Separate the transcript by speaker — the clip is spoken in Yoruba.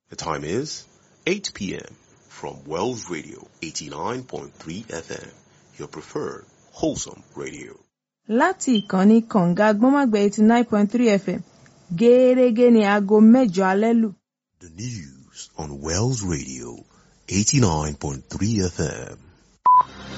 Speaker 1: The time is 8 p.m. from Wells Radio 89.3 FM, your preferred wholesome radio.
Speaker 2: Láti ìkànnì kànga gbọ́nmágbẹ́ 89.3 FM, gẹ́rẹ́gẹ́ ni aago mẹ́jọ alẹ́ lù.
Speaker 1: The news on Wells Radio 89.3 FM.